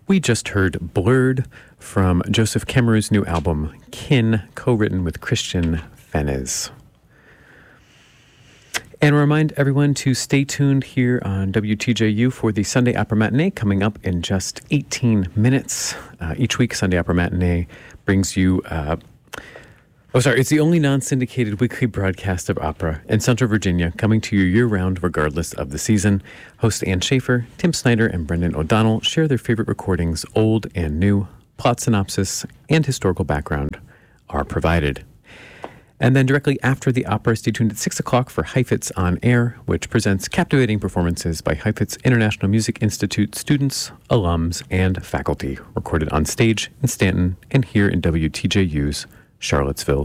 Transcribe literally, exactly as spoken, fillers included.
We just heard Blurred from Joseph Kemeru's new album, Kin, co-written with Christian Fenez. And remind everyone to stay tuned here on W T J U for the Sunday Opera Matinee coming up in just eighteen minutes. Uh, each week, Sunday Opera Matinee brings you... Uh, oh, sorry, it's the only non-syndicated weekly broadcast of opera in Central Virginia, coming to you year-round regardless of the season. Host Ann Schaefer, Tim Snyder, and Brendan O'Donnell share their favorite recordings, old and new. Plot synopsis and historical background are provided. And then directly after the opera, stay tuned at six o'clock for Heifetz on Air, which presents captivating performances by Heifetz International Music Institute students, alums, and faculty, recorded on stage in Stanton and here in W T J U's Charlottesville,